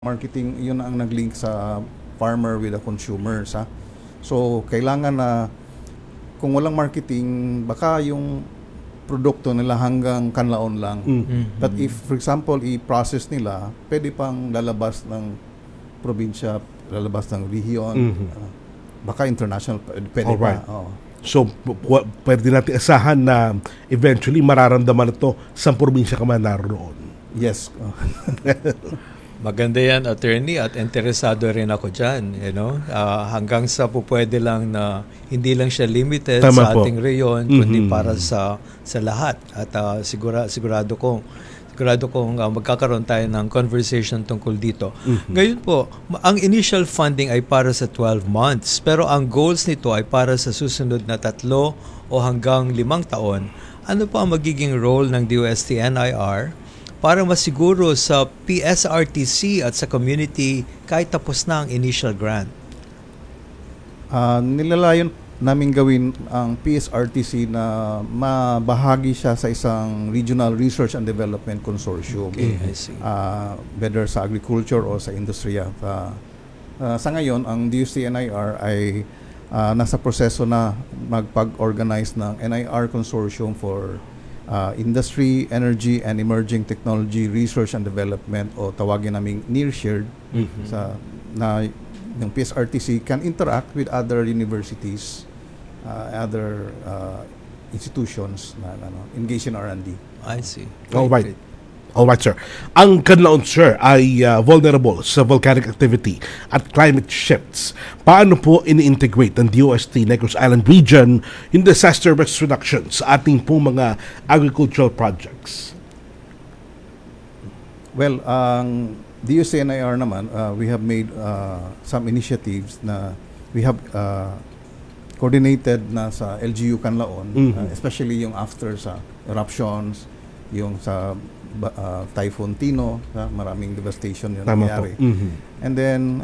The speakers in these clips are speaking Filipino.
Marketing, yun ang nag-link sa farmer with the consumers, ha. So, kailangan na kung walang marketing, baka yung produkto nila hanggang kanlaon lang. But if, for example, i-process nila, pwede pang lalabas ng probinsya, lalabas ng region, baka international, pwede Alright. pa. Oo. So, pwede natin asahan na eventually mararamdaman ito sa probinsya ka man naroon. Yes. Maganda yan, attorney, at interesado rin ako dyan. Hanggang sa po pwede lang na hindi lang siya limited Tama sa po. ating reyon, kundi para sa lahat. At sigurado kong magkakaroon tayo ng conversation tungkol dito. Ngayon po, ang initial funding ay para sa 12 months, pero ang goals nito ay para sa susunod na 3 o hanggang 5 taon. Ano pa ang magiging role ng DOST-NIR para masiguro sa PSRTC at sa community kahit tapos na ang initial grant? Nilalayon namin gawin ang PSRTC na mabahagi siya sa isang Regional Research and Development Consortium. Okay, I see. Whether sa agriculture o sa industriya. Sa ngayon, ang DOST-NIR ay nasa proseso na magpag-organize ng NIR Consortium for Industry, Energy, and Emerging Technology Research and Development, o tawagin naming near-shared, na yung PSRTC can interact with other universities, other institutions na engage in R&D. I see. Alright. Alright, sir. Ang Canlaon, sir, ay vulnerable sa volcanic activity at climate shifts. Paano po ini-integrate ng DOST Negros Island Region yung disaster risk reduction sa ating pong mga agricultural projects? Well, ang DOST-NIR naman, we have made some initiatives na we have coordinated na sa LGU Canlaon, especially yung after sa eruptions, yung sa Typhoon Tino, maraming devastation yun nangyari. And then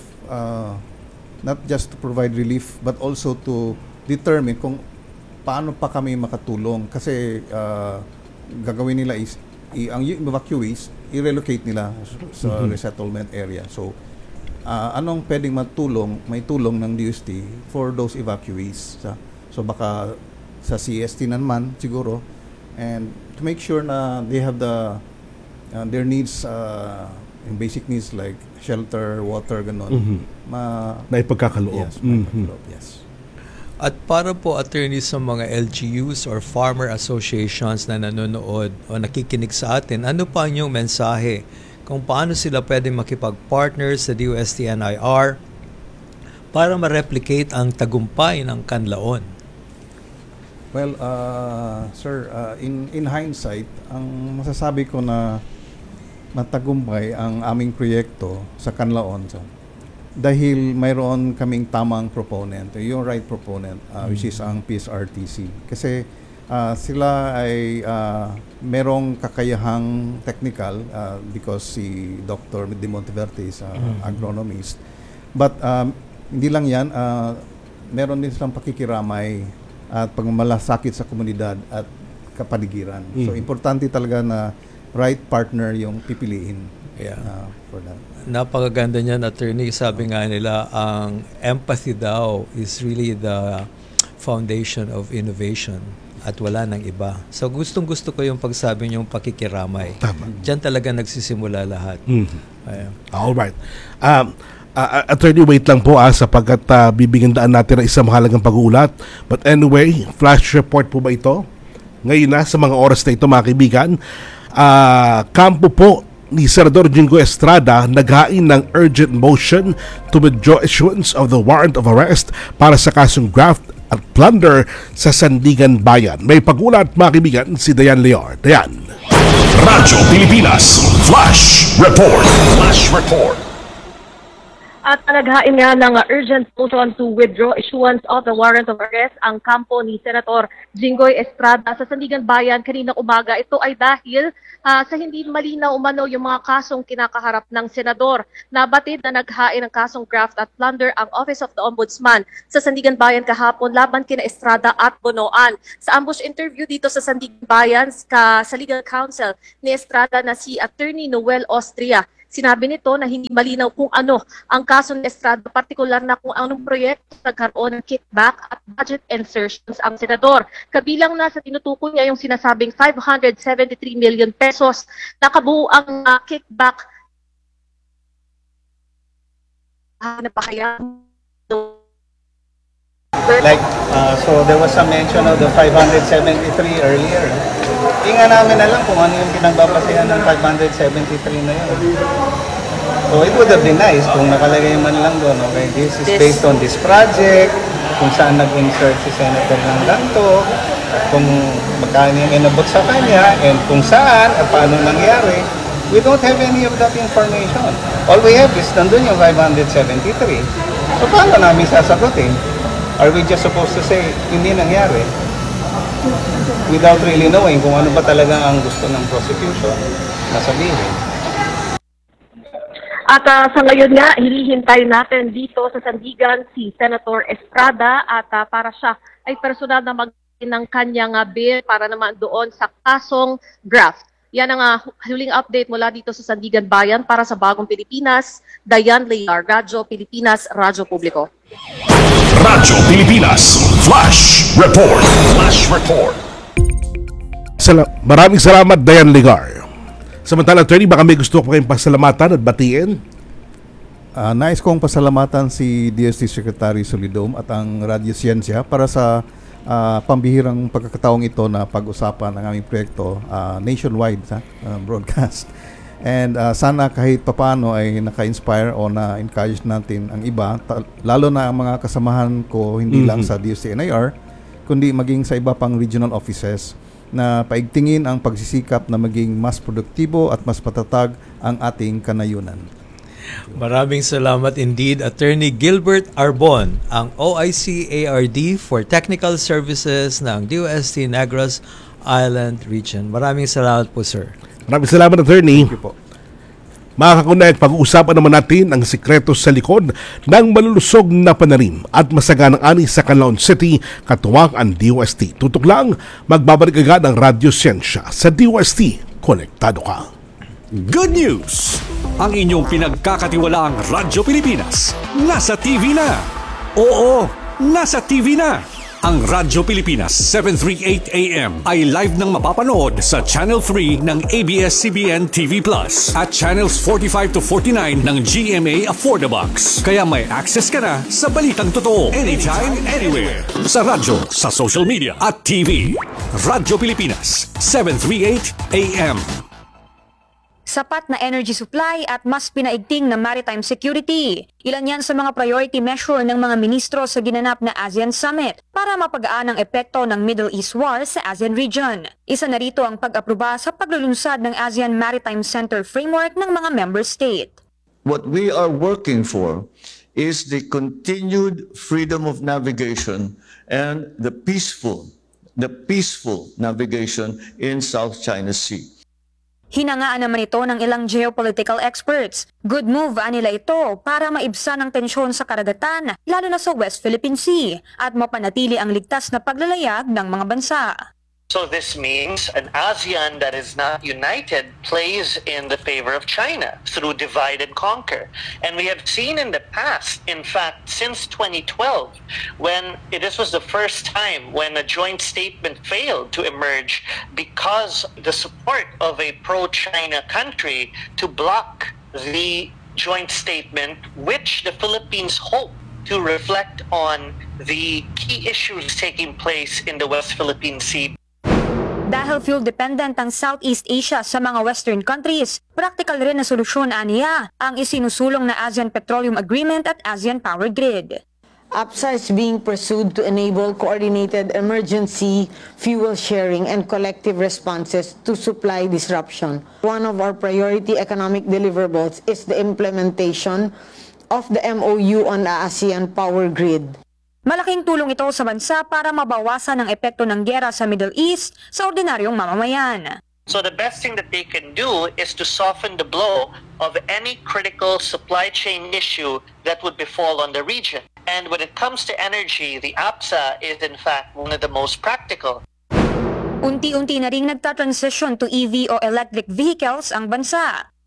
not just to provide relief but also to determine kung paano pa kami makatulong, kasi gagawin nila is ang evacuees i-relocate nila sa resettlement area. So anong pwedeng may tulong ng DOST for those evacuees. So baka sa CST naman siguro, and to make sure na they have their needs, yung basic needs like shelter, water, ganon. Na ipagkakaloob. Yes, ipagkakaloob, yes. At para po, attorney, sa mga LGUs or farmer associations na nanonood o nakikinig sa atin, ano pa ang inyong mensahe kung paano sila pwede makipag-partner sa DOST-NIR para ma-replicate ang tagumpay ng Canlaon? Well, sir, in hindsight, ang masasabi ko na matagumpay ang aming proyekto sa Canlaon, dahil mayroon kaming tamang proponent, yung right proponent, which is ang PSRTC. Kasi sila ay merong kakayahang technical, because si Dr. De Monteverde is agronomist. But hindi lang yan, meron din silang pakikiramay at pagmamalasakit sa komunidad at kapaligiran. So, importante talaga na right partner yung pipiliin for that. Napakaganda niyan, attorney. Sabi nga nila, ang empathy daw is really the foundation of innovation at wala nang iba. So, gustong-gusto ko yung pagsabi niyong pakikiramay. Tama. Diyan talaga nagsisimula lahat. Ayan. Alright. Attorney, wait lang po sapagkat bibigyan daan natin ng isang mahalagang pag-uulat. But anyway, flash report po ba ito? Ngayon na, sa mga oras na ito, mga kaibigan, kampo po ni Senador Jinggoy Estrada naghain ng urgent motion to withdraw issuance of the warrant of arrest para sa kasong graft at plunder sa Sandigan Bayan. May pag-ulat, mga kaibigan, si Dayan Leor. Dayan. Radyo Pilipinas Flash Report. Flash Report. At naghain nga ng urgent motion to withdraw issuance of the warrant of arrest ang kampo ni Senator Jinggoy Estrada sa Sandigan Bayan kaninang umaga. Ito ay dahil sa hindi malinaw umano yung mga kasong kinakaharap ng senador. Nabatid na naghain ng kasong graft at plunder ang Office of the Ombudsman sa Sandigan Bayan kahapon laban kina Estrada at Bonoan. Sa ambush interview dito sa Sandigan Bayan sa Legal Counsel ni Estrada na si Attorney Noel Austria, Sinabi nito na hindi malinaw kung ano ang kaso ni Estrada, partikular na kung anong proyekto nagkaroon ng kickback at budget insertions ang senador. Kabilang na sa tinutukoy niya yung sinasabing 573 million pesos na kabuuang kickback na pakaya. Like, so there was some mention of the 573 earlier. Hindi nga namin alam kung ano yung pinagbabasehan ng 573 na yun. So it would have been nice kung nakalagay man lang doon, okay, this is based on this project, kung saan nag-insert si Senator ng ganito, kung magkano yung inabot sa kanya, and kung saan, at paano nangyari. We don't have any of that information. All we have is nandun yung 573. So paano namin sasagutin? Are we just supposed to say, hindi nangyari? Without really knowing kung ano ba talaga ang gusto ng prosecution na sabihin. At sa ngayon nga, hinihintay natin dito sa Sandigan si Senator Estrada at para siya ay personal na mag-in ng kanyang bill para naman doon sa kasong graft. Yan ang huling update mula dito sa Sandigan Bayan para sa Bagong Pilipinas. Dayan Lear, Radyo Pilipinas, Radyo Publiko. Radyo Pilipinas Flash Report. Flash Report. Maraming salamat, Dayan Ligar. Samantala, attorney, baka may gusto ko kayong pasalamatan at batiin? Nais kong pasalamatan si DST Secretary Solidum at ang Radyo Siyensya para sa pambihirang pagkakataong ito na pag-usapan ng aming proyekto nationwide broadcast. And sana kahit papaano ay naka-inspire o na-encourage natin ang iba, lalo na ang mga kasamahan ko, hindi lang sa DST-NIR, kundi maging sa iba pang regional offices, na paigtingin ang pagsisikap na maging mas produktibo at mas patatag ang ating kanayunan. Maraming salamat indeed, Attorney Gilbert Arbon, ang OIC ARD for Technical Services ng DOST Negros Island Region. Maraming salamat po, sir. Maraming salamat, attorney. Thank you po. Mga kakunay, pag-uusapan naman natin ang sikreto sa likod ng malulusog na pananim at masaganang ani sa Canlaon City, katuwang ang DOST. Tutok lang, magbabalik agad ang Radyo Siyensya sa DOST. Konektado ka. Good news! Ang inyong pinagkakatiwalaang Radyo Pilipinas nasa TV na. Oo, nasa TV na. Ang Radyo Pilipinas 738 AM ay live nang mapapanood sa Channel 3 ng ABS-CBN TV Plus at Channels 45 to 49 ng GMA Affordabox. Kaya may access ka na sa balitang totoo anytime, anywhere. Sa radyo, sa social media at TV. Radyo Pilipinas 738 AM. Sapat na energy supply at mas pinaigting na maritime security. Ilan yan sa mga priority measure ng mga ministro sa ginanap na ASEAN Summit para mapagaan ang epekto ng Middle East War sa ASEAN region. Isa na rito ang pag-aproba sa paglulunsad ng ASEAN Maritime Center Framework ng mga member state. What we are working for is the continued freedom of navigation and the peaceful navigation in South China Sea. Hinangaan naman ito ng ilang geopolitical experts. Good move nila ito para maibsan ang tensyon sa karagatan, lalo na sa West Philippine Sea, at mapanatili ang ligtas na paglalayag ng mga bansa. So this means an ASEAN that is not united plays in the favor of China through divide and conquer. And we have seen in the past, in fact, since 2012, when this was the first time when a joint statement failed to emerge because the support of a pro-China country to block the joint statement, which the Philippines hope to reflect on the key issues taking place in the West Philippine Sea. Dahil fuel-dependent ang Southeast Asia sa mga Western countries, practical rin na solusyon aniya ang isinusulong na ASEAN Petroleum Agreement at ASEAN Power Grid. APSA is being pursued to enable coordinated emergency fuel sharing and collective responses to supply disruption. One of our priority economic deliverables is the implementation of the MOU on the ASEAN Power Grid. Malaking tulong ito sa bansa para mabawasan ang epekto ng giyera sa Middle East sa ordinaryong mamamayan. So the best thing that they can do is to soften the blow of any critical supply chain issue that would befall on the region. And when it comes to energy, the APSA is in fact one of the most practical. Unti-unti na ring nagta-transition to EV o electric vehicles ang bansa.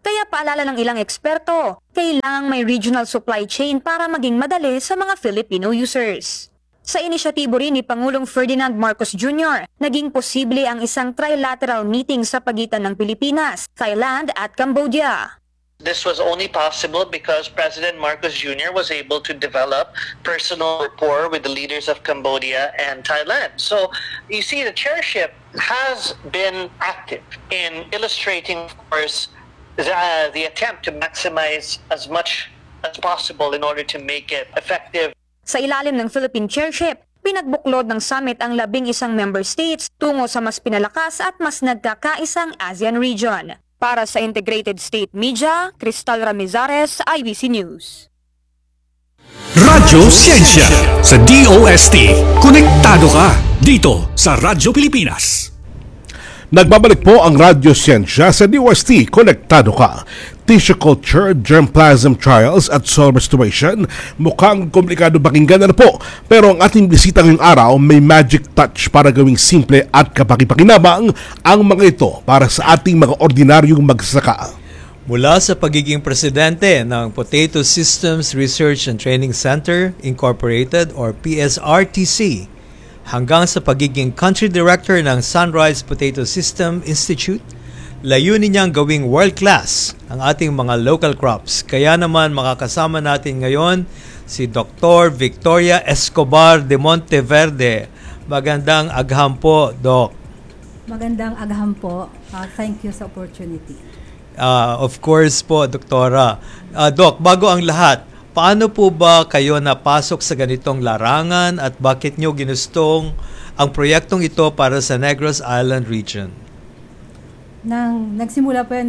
Kaya paalala ng ilang eksperto, kailangang may regional supply chain para maging madali sa mga Filipino users. Sa inisyatibo rin ni Pangulong Ferdinand Marcos Jr., naging posible ang isang trilateral meeting sa pagitan ng Pilipinas, Thailand at Cambodia. This was only possible because President Marcos Jr. was able to develop personal rapport with the leaders of Cambodia and Thailand. So you see, the chairship has been active in illustrating, of course, the attempt to maximize as much as possible in order to make it effective. Sa ilalim ng Philippine Chairship, pinagbuklod ng summit ang 11 member states tungo sa mas pinalakas at mas nagkakaisang ASEAN region. Para sa Integrated State Media, Cristal Ramizares, IBC News. Radyo Siyensya sa DOST. Konektado ka dito sa Radyo Pilipinas. Nagbabalik po ang Radyo Siyensya sa DOST. Konektado ka. Tissue culture, germplasm trials at soil restoration. Mukhang komplikado pakinggan na po. Pero ang ating bisita ngayong araw may magic touch para gawing simple at kapakipakinabang ang mga ito para sa ating mga ordinaryong magsasaka. Mula sa pagiging presidente ng Potato Systems Research and Training Center Incorporated or PSRTC, hanggang sa pagiging country director ng Sunrise Potato System Institute, layunin niyang gawing world-class ang ating mga local crops. Kaya naman makakasama natin ngayon si Dr. Victoria Escobar de Monteverde. Magandang agham po, Doc. Magandang agham po. Thank you sa opportunity. Of course po, Doktora. Doc, bago ang lahat, paano po ba kayo napasok sa ganitong larangan at bakit nyo ginustong ang proyektong ito para sa Negros Island region? Nagsimula po yan,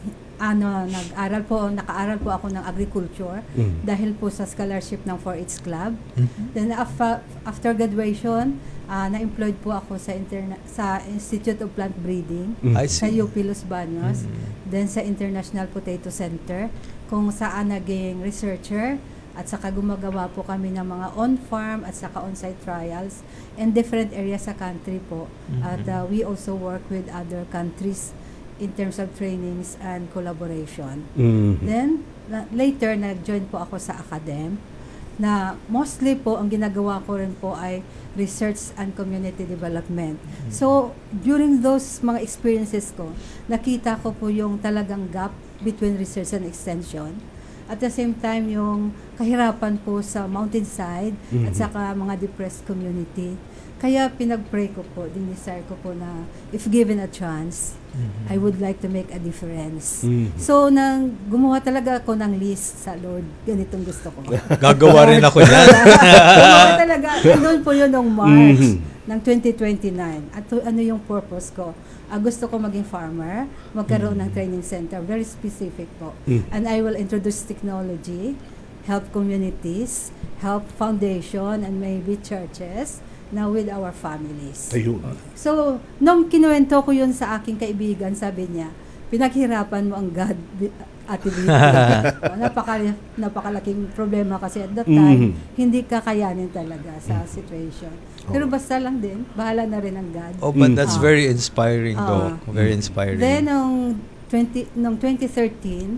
nakaaral po ako ng agriculture dahil po sa scholarship ng 4-H Club. Then after graduation, na-employed po ako sa Institute of Plant Breeding sa UP Los Baños, then sa International Potato Center, kung saan naging researcher at saka gumagawa po kami ng mga on-farm at saka on-site trials in different areas sa country po. At we also work with other countries in terms of trainings and collaboration. Then, later, nag-join po ako sa academe na mostly po, ang ginagawa ko rin po ay research and community development. So, during those mga experiences ko, nakita ko po yung talagang gap between research and extension. At the same time, yung kahirapan po sa mountainside at saka mga depressed community. Kaya pinag-pray ko po, dinisire ko po na if given a chance, I would like to make a difference. So, gumawa talaga ako ng list sa Lord, ganitong gusto ko. Gagawa rin ako yan. Gumawa talaga, doon po yun noong March ng 2029. At ano yung purpose ko? Gusto ko maging farmer, magkaroon ng training center, very specific po. And I will introduce technology, help communities, help foundation, and maybe churches, now with our families. Ayun. So, nung kinuwento ko yun sa aking kaibigan, sabi niya, pinaghirapan mo ang God, Ate Bea. Napakalaking problema kasi at that time, hindi kakayanin talaga sa situation. Pero basta lang din, bahala na rin ang God. Oh, but that's very inspiring, Doc. Very inspiring. Then, noong 2013,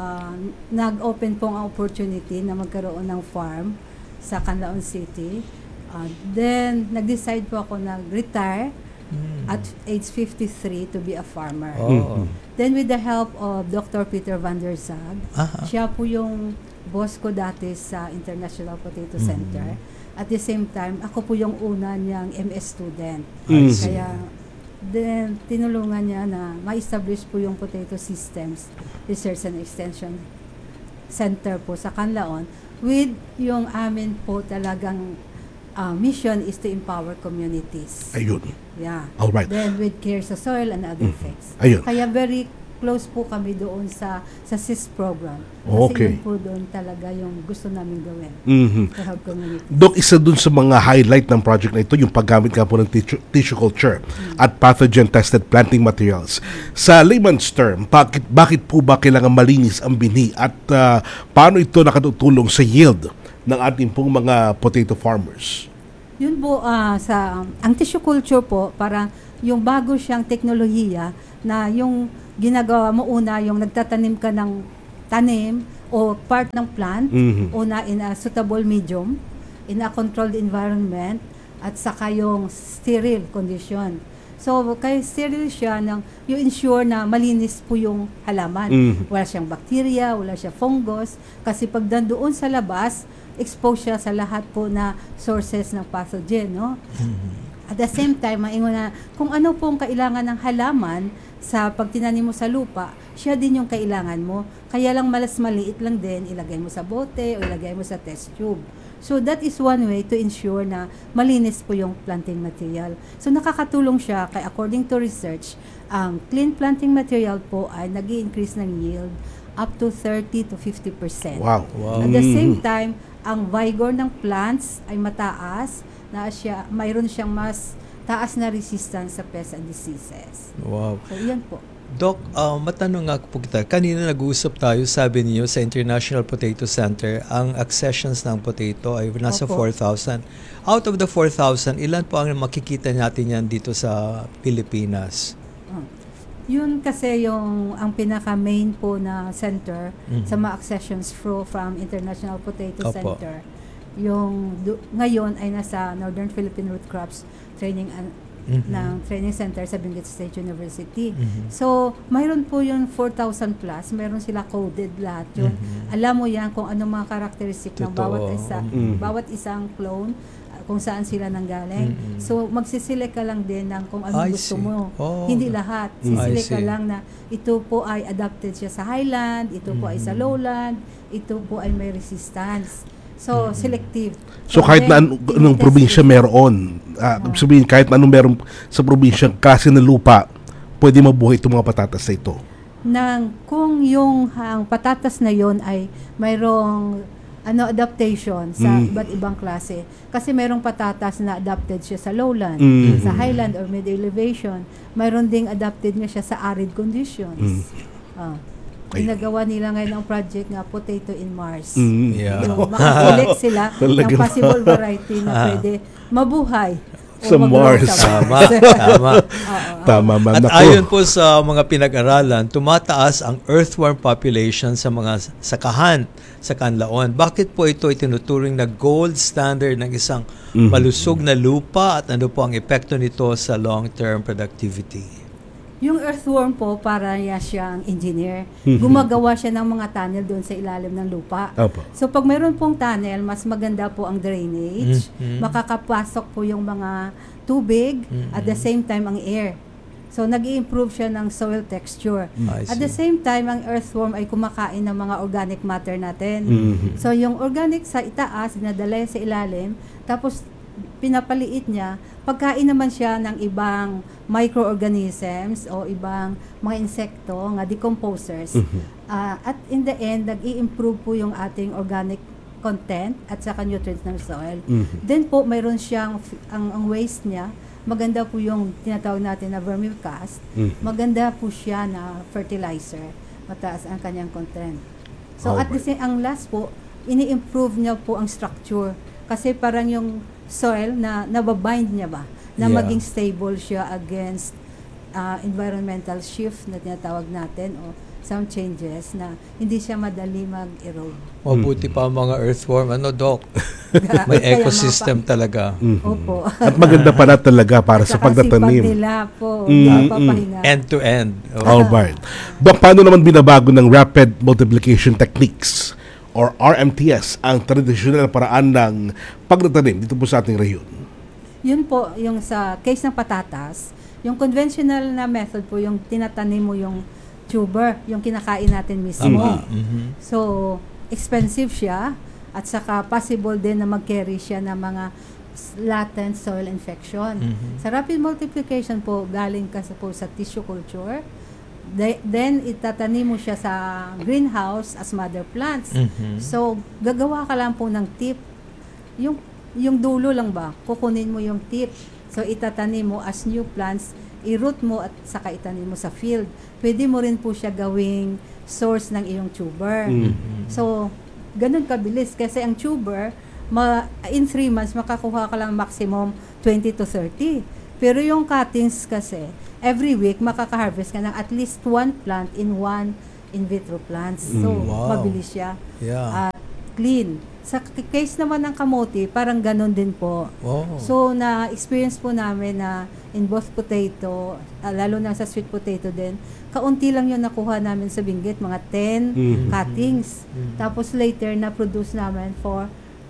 nag-open po ang opportunity na magkaroon ng farm sa Canlaon City. Then, nag-decide po ako nag-retire at age 53 to be a farmer. Then, with the help of Dr. Peter Van der Zag, siya po yung boss ko dati sa International Potato Center. At the same time, ako po yung una niyang MS student. Kaya, then, tinulungan niya na ma-establish po yung Potato Systems Research and Extension Center po sa Canlaon with yung amin po talagang mission is to empower communities. Ayun. Yeah. All right. Then with care sa soil and other things. Ayun. Kaya very close po kami doon sa SIS program. Okay. Kasi yun po doon talaga yung gusto namin gawin. To help communities. Dok, isa dun sa mga highlight ng project na ito, yung paggamit nga po ng tissue culture at pathogen-tested planting materials. Sa layman's term, bakit po ba kailangan malinis ang binhi at paano ito nakatutulong sa yield ng ating pong mga potato farmers? Yun po, ang tissue culture po, parang yung bago siyang teknolohiya na yung ginagawa mo una yung nagtatanim ka ng tanim o part ng plant, una in a suitable medium, in a controlled environment, at saka yung sterile condition. So, kaya sterile siya, you ensure na malinis po yung halaman. Wala siyang bacteria, wala siyang fungus, kasi pag nandoon sa labas, expose siya sa lahat po na sources ng pathogen, no? At the same time, maingon na kung ano pong kailangan ng halaman sa pagtinanim mo sa lupa, siya din yung kailangan mo. Kaya lang malas maliit lang din, ilagay mo sa bote o ilagay mo sa test tube. So that is one way to ensure na malinis po yung planting material. So nakakatulong siya, kaya according to research, ang clean planting material po ay nag-i-increase ng yield up to 30 to 50%. Wow. At the same time, ang vigor ng plants ay mataas, na mayroon siyang mas taas na resistance sa pests and diseases. Wow. So yan po. Doc, matanong nga po kita. Kanina nag-uusap tayo, sabi niyo sa International Potato Center, ang accessions ng potato ay nasa 4,000. Out of the 4,000, ilan po ang makikita natin yan dito sa Pilipinas? Yun kasi ang pinaka-main po na center sa mga accessions from International Potato Center. Ngayon ay nasa Northern Philippine Root Crops Training ng training center sa Benguet State University. So, mayroon po yung 4,000 plus, mayroon sila coded lahat yun. Alam mo yan kung ano mga karakteristik ng bawat isang clone, kung saan sila nanggaling. So, magsiselect ka lang din ng kung ano gusto mo. Hindi lahat. Siselect ka lang na ito po ay adapted siya sa highland, ito po ay sa lowland, ito po ay may resistance. So, selective. So, kahit na anong probinsya meron, sabihin, kahit na anong meron sa probinsya, klase ng lupa, pwede mabuhay itong mga patatas na ito. Kung ang patatas na yon ay mayroong adaptation sa iba't ibang klase. Kasi mayroong patatas na adapted siya sa lowland, sa highland or mid-elevation. Mayroon ding adapted nga siya sa arid conditions. Ginagawa nila ngayon ang project nga Potato in Mars. Makaselect sila ng possible variety na pwede mabuhay sa Mars. Tama. At ayon po sa mga pinag-aralan, tumataas ang earthworm population sa mga sakahan sa Canlaon. Bakit po ito itinuturing na gold standard ng isang malusog na lupa at ano po ang epekto nito sa long-term productivity? Yung earthworm po, para siyang engineer. Gumagawa siya ng mga tunnel doon sa ilalim ng lupa. So pag mayroon pong tunnel, mas maganda po ang drainage. Makakapasok po yung mga tubig, at the same time ang air. So nag-i-improve siya ng soil texture. At the same time, ang earthworm ay kumakain ng mga organic matter natin. So yung organic sa itaas, dinadala sa ilalim, tapos pinapaliit niya, pagkain naman siya ng ibang microorganisms o ibang mga insekto, nga decomposers. At in the end, nag-i-improve po yung ating organic content at saka nutrients ng soil. Then po, mayroon siyang, ang waste niya, maganda po yung tinatawag natin na vermicast. Maganda po siya na fertilizer. Mataas ang kanyang content. So at the same, ang last po, ini-improve niya po ang structure. Kasi parang yung soil na nababind niya ba? Na maging stable siya against environmental shift na tinatawag natin o some changes na hindi siya madali mag-erode. Mabuti pa ang mga earthworm. Doc? May ecosystem talaga. Opo. At maganda pala talaga para sa pagtatanim. Nila po, napapahinga. End-to-end. Alright. Doc, paano naman binabago ng rapid multiplication techniques or RMTS ang tradisyonal na paraan ng pagtatanim dito po sa ating rehiyon? Yun po, yung sa case ng patatas, yung conventional na method po, yung tinatanim mo yung tuber, yung kinakain natin mismo. So, expensive siya at saka possible din na mag-carry siya ng mga latent soil infection. Sa rapid multiplication po, galing kasi po sa tissue culture. Then, itatanim mo siya sa greenhouse as mother plants. So, gagawa ka lang po ng tip. Yung dulo lang ba? Kukunin mo yung tip. So, itatanim mo as new plants, i-root mo at saka itanim mo sa field. Pwede mo rin po siya gawing source ng iyong tuber. So, ganun kabilis. Kasi ang tuber, in 3 months, makakuha ka lang maximum 20 to 30. Pero yung cuttings kasi, every week makaka-harvest ka ng at least one plant in one in vitro plants. So, Wow. mabilis siya. Yeah. Clean. Sa case naman ng kamote, parang ganun din po. Oh. So, na-experience po namin na in both potato, lalo na sa sweet potato din, kaunti lang yung nakuha namin sa Benguet, mga 10 cuttings. Tapos later, na-produce namin for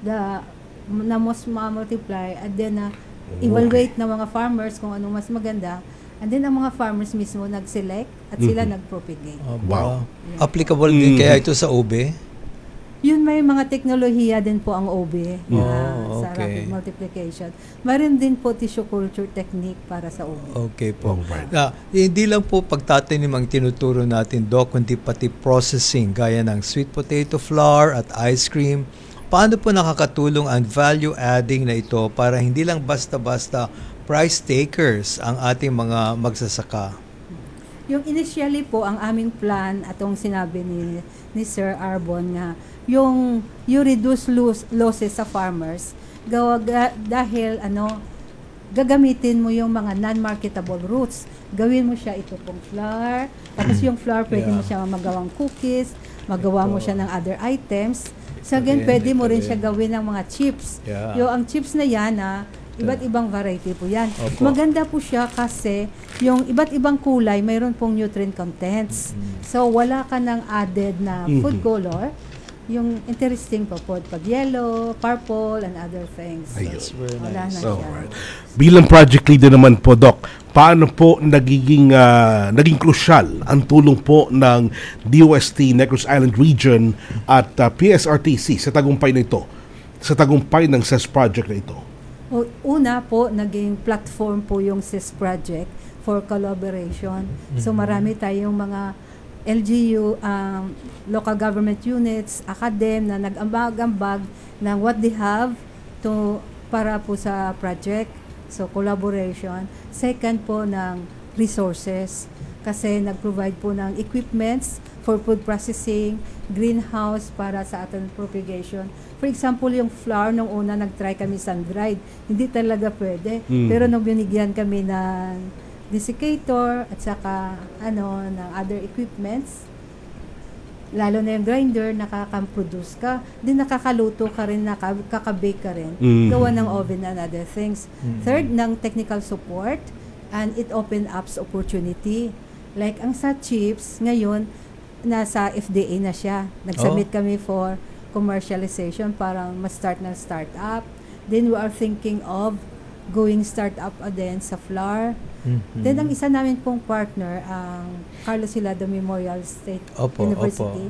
na mas ma-multiply at then evaluate ng mga farmers kung ano mas maganda. And then ang mga farmers mismo nag-select at sila nag-propagate. Wow. Applicable din kaya ito sa ube? Yun, may mga teknolohiya din po ang OB Oh, sa okay. rapid multiplication. Mayroon din po tissue culture technique para sa OB. Okay po. Hindi lang po pagtatanim ang tinuturo natin, Doc, kundi pati processing gaya ng sweet potato flour at ice cream. Paano po nakakatulong ang value adding na ito para hindi lang basta-basta price takers ang ating mga magsasaka? Yung initially po, ang aming plan, atong sinabi ni Sir Arbon nga, yung you reduce losses sa farmers, dahil gagamitin mo yung mga non-marketable roots. Gawin mo siya ito pong flour, tapos yung flour pwede mo siya magawang cookies, magawa mo siya ng other items. So again, pwede mo rin siya gawin ng mga chips. Yung ang chips na yan, iba't ibang variety po yan. Maganda po siya kasi yung iba't ibang kulay, mayroon pong nutrient contents. So wala ka ng added na food color. Yung interesting po pag yellow, purple, and other things. That's very Wala na nice. siya. Bilang project leader naman po, Doc, paano po naging crucial ang tulong po ng DOST Negros Island Region at PSRTC sa tagumpay na ito, sa tagumpay ng CES project na ito? Una po, naging platform po yung CIS project for collaboration. So marami tayong mga LGU, local government units, academ na nag-ambag-ambag ng what they have para po sa project. So collaboration. Second po ng resources kasi nag-provide po ng equipments for food processing, greenhouse para sa ating propagation. For example, yung flour, nung una nag-try kami sun-dried, hindi talaga pwede. Pero nung binigyan kami ng desiccator at saka ng other equipments, lalo na yung grinder, nakaka-produce ka, din nakakaluto ka rin, nakaka-bake ka rin, gawa ng oven and other things. Third, ng technical support, and it open up opportunity. Like ang sa chips, ngayon, nasa FDA na siya. Nag-submit kami for commercialization para ma-start ng startup. Then we are thinking of going startup din sa flour. Then ang isa namin pong partner, ang Carlos Hilado Memorial State University.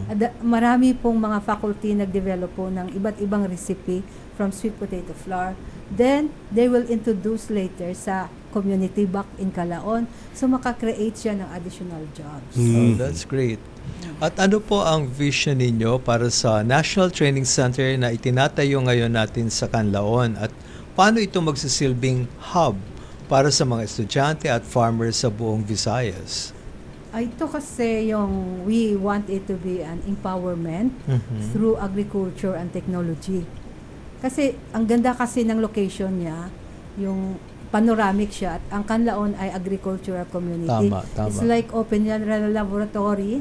Marami pong mga faculty nag-develop po ng iba't ibang recipe from sweet potato flour. Then they will introduce later sa community back in Calaon. So makakreate siya ng additional jobs. Oh, that's great. At ano po ang vision ninyo para sa National Training Center na itinatayo ngayon natin sa Canlaon? At paano ito magsisilbing hub para sa mga estudyante at farmers sa buong Visayas? Ito kasi we want it to be an empowerment through agriculture and technology. Kasi ang ganda kasi ng location niya, yung panoramic siya at ang Canlaon ay agricultural community. Tama. It's like open yan laboratory,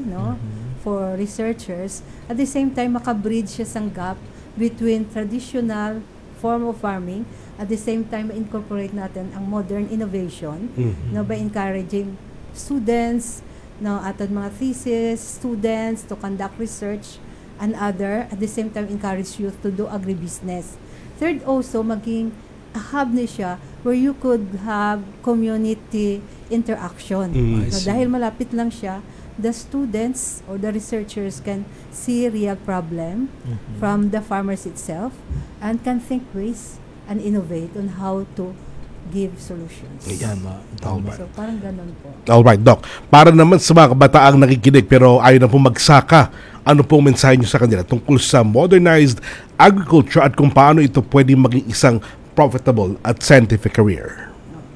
for researchers. At the same time, makabridge siya sang gap between traditional form of farming at the same time incorporate natin ang modern innovation by encouraging students aton mga thesis students to conduct research and other at the same time encourage youth to do agribusiness. Third, also maging a hub na siya where you could have community interaction. Dahil malapit lang siya, the students or the researchers can see real problem from the farmers itself and can think ways and innovate on how to give solutions. Tama. So parang ganun po. Alright, Doc. Para naman sa mga kabataang nakikinig pero ayaw na pong magsaka, ano pong mensahe nyo sa kanila tungkol sa modernized agriculture at kung paano ito pwede maging isang profitable at scientific career?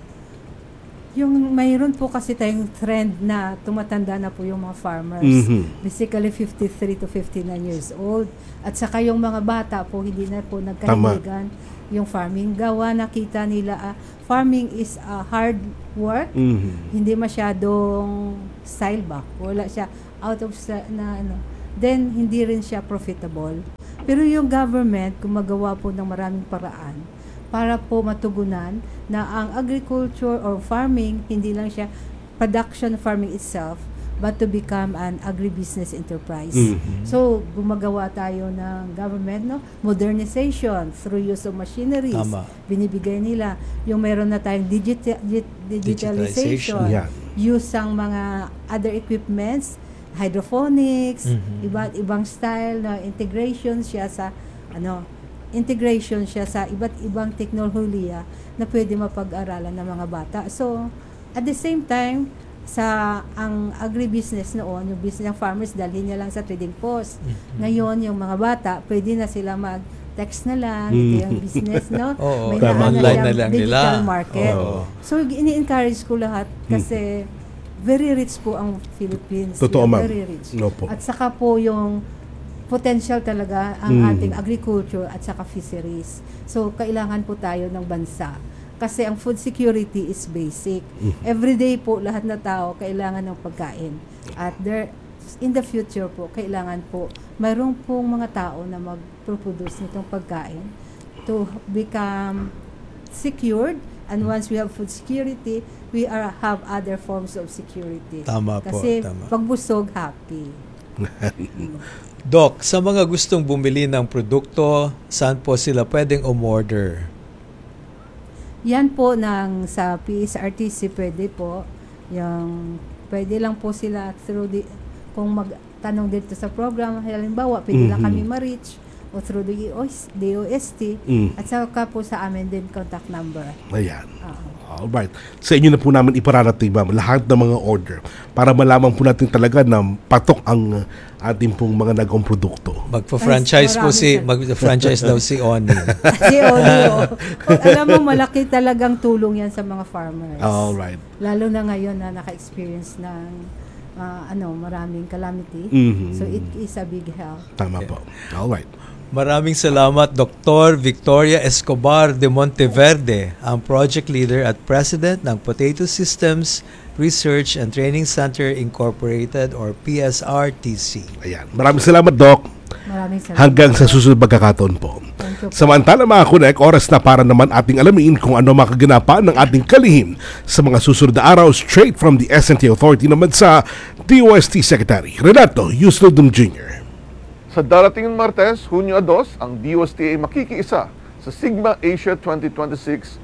Yung mayroon po kasi tayong trend na tumatanda na po yung mga farmers. Basically 53 to 59 years old. At saka yung mga bata po hindi na po nagkahiligan yung farming. Gawa nakita nila, farming is hard work. Hindi masyadong style ba? Wala siya out of na ano. Then, hindi rin siya profitable. Pero yung government, gumagawa po ng maraming paraan para po matugunan na ang agriculture or farming, hindi lang siya production farming itself, but to become an agribusiness enterprise. So, gumagawa tayo ng government, no? Modernization through use of machineries. Tama. Binibigay nila. Yung meron na tayong digitalization. Yeah. Use ang mga other equipments, hydroponics, iba't ibang style na integration siya sa iba't ibang teknolohiya na pwede mapag-aralan ng mga bata. So, at the same time, ang agribusiness noon, yung business ng farmers, dalhin niya lang sa trading post. Ngayon, yung mga bata, pwede na sila mag-text na lang, ito yung business, no? May online na lang digital nila. market. So, ini-encourage ko lahat kasi very rich po ang Philippines. Totoo, ma'am. Very rich. No po. At saka po yung potential talaga ang ating agriculture at saka fisheries. So, kailangan po tayo ng bansa. Kasi ang food security is basic. Everyday po, lahat na tao kailangan ng pagkain. At in the future po, kailangan po, mayroon pong mga tao na mag-produce nitong pagkain to become secured. And once we have food security, we have other forms of security. Tama po, Kasi tama. pag busog, happy. Doc, sa mga gustong bumili ng produkto, saan po sila pwedeng umorder? Yan po sa PSRTC pwede po. Pwede lang po sila kung magtanong dito sa program, halimbawa, pwede lang kami ma-reach o through the DOST at saka po sa amin din contact number. Ayan. Alright. Sa inyo na po namin ipararating, ma'am, lahat ng mga order para malaman po natin talaga na patok ang ating pong mga nagong produkto. Magpa-franchise po mag-franchise daw si Oni. Si Oni, alam mo, malaki talagang tulong yan sa mga farmers. Alright. Lalo na ngayon na naka-experience ng maraming calamity. So it is a big help. Tama po. Alright. Maraming salamat, Dr. Victoria Escobar de Monteverde, ang Project Leader at President ng Potato Systems Research and Training Center Incorporated or PSRTC. Ayan. Maraming salamat, Doc. Maraming salamat. Hanggang sa susunod pagkakataon po. Samantala mga kunek, oras na para naman ating alamin kung ano makaganapan ng ating kalihim sa mga susunod na araw straight from the S&T Authority naman sa DOST Secretary Renato Yuslodum Jr. Sa darating ng Martes, Hunyo 2, ang DOST ay makikiisa sa Sigma Asia 2026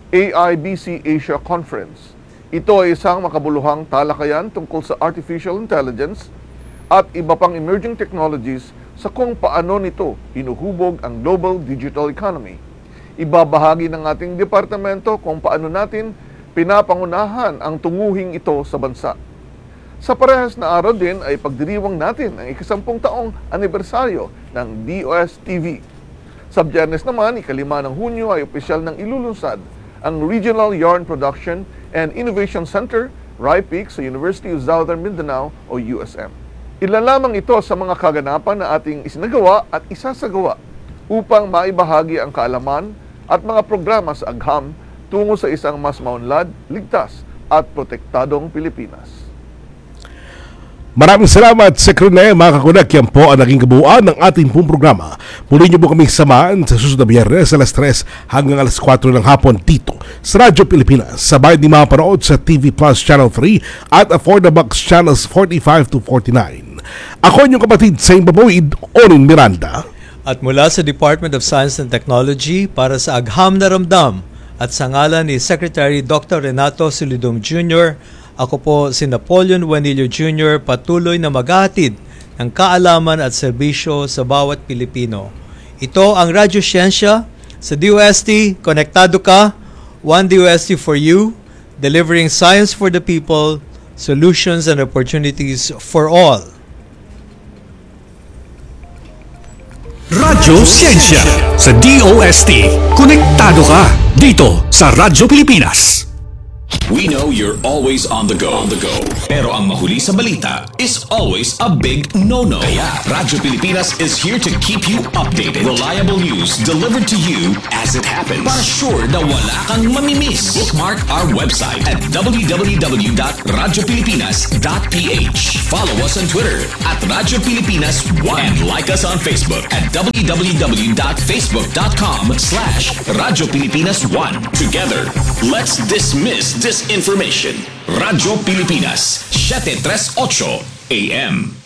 AIBC Asia Conference. Ito ay isang makabuluhang talakayan tungkol sa artificial intelligence at iba pang emerging technologies sa kung paano nito hinuhubog ang global digital economy. Ibabahagi ng ating departamento kung paano natin pinapangunahan ang tunguhing ito sa bansa. Sa parehas na araw din ay pagdiriwang natin ang 10 taong anibersaryo ng DOST-TV. Sa Biyernes naman, 5 ng Hunyo ay opisyal ng ilulunsad ang Regional Yarn Production and Innovation Center, RIPIC, sa University of Southern Mindanao o USM. Ilan lamang ito sa mga kaganapan na ating isinagawa at isasagawa upang maibahagi ang kaalaman at mga programa sa agham tungo sa isang mas maunlad, ligtas at protektadong Pilipinas. Maraming salamat, Secretary. Mga kakunak, yan po ang naging kabuuan ng ating pong programa. Muli niyo po kami samahan sa susunod na Biyernes alas 3 hanggang alas 4 ng hapon dito sa Radyo Pilipinas. Sabay ni mapanood sa TV Plus Channel 3 at Affordabox Channels 45 to 49. Ako inyong kapatid sa Imbabawid, Onin Miranda. At mula sa Department of Science and Technology para sa Agham na Ramdam at sa ngalan ni Secretary Dr. Renato Yuslodum Jr., ako po si Napoleon Juanillo Jr., patuloy na maghahatid ng kaalaman at serbisyo sa bawat Pilipino. Ito ang Radyo Siyensya sa DOST. Konektado ka, one DOST for you, delivering science for the people, solutions and opportunities for all. Radyo Siyensya sa DOST. Konektado ka dito sa Radyo Pilipinas. We know you're always on the go. Pero ang mahuli sa balita is always a big no-no. Kaya Radyo Pilipinas is here to keep you updated. Reliable news delivered to you as it happens. Para sure na wala kang mamimiss. Bookmark our website at www.radiopilipinas.ph. Follow us on Twitter at Radyo Pilipinas 1 and like us on Facebook at www.facebook.com/Radyo Pilipinas 1. Together, let's dismiss disinformation. Radyo Pilipinas, 738 AM.